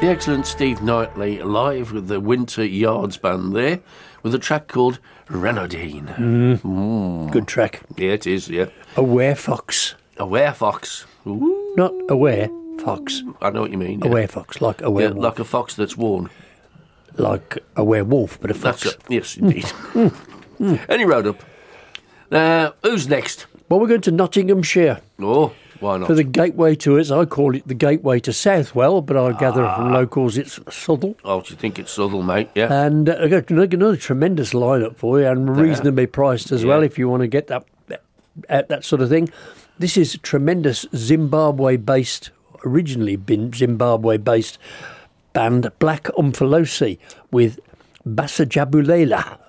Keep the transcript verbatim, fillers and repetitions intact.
The excellent Steve Knightley live with the Winter Yards Band there with a track called Renardine. Mm. Mm. Good track. Yeah, it is, yeah. Aware Fox. Aware Fox. Ooh. Not Aware Fox. I know what you mean. Yeah. Aware Fox, like a werewolf. Yeah, like a fox that's worn. Like a werewolf, but a fox. That's it. Yes, indeed. Mm. Mm. Any road up. Now, who's next? Well, we're going to Nottinghamshire. Oh, why not? For the gateway to us, I call it the gateway to Southwell, but I gather ah. from locals it's Southwell. Oh, do you think it's Southwell, mate? Yeah. And uh, I've got another tremendous lineup for you, and reasonably priced as yeah. well, if you want to get that, that, that sort of thing. This is tremendous Zimbabwe-based, originally been Zimbabwe-based band Black Umfolosi with Basajabulela.